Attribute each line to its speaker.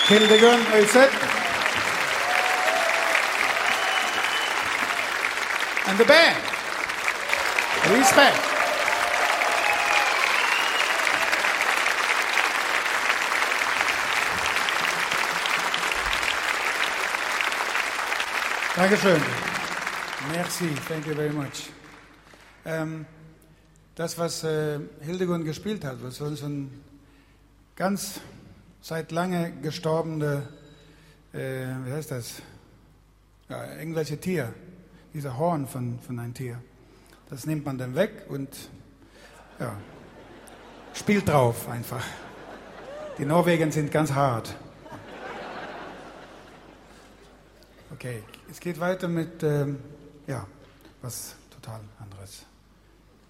Speaker 1: Hildegunn Øyseth. And the band. Respect. Dankeschön. Merci, thank you very much. Das, was Hildegunn gespielt hat, was so ein ganz seit lange gestorbene, wie heißt das? Ja, irgendwelche Tier, dieser Horn von einem Tier. Das nimmt man dann weg und ja, spielt drauf einfach. Die Norweger sind ganz hart. Okay, es geht weiter mit, ja, was total anderes.